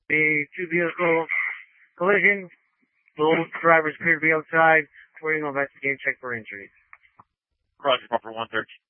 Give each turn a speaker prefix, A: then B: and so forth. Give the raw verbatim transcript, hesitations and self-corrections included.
A: The two vehicle collision. Both drivers appear to be outside. We're going to investigate, check for injuries.
B: Cross proper one thirteen.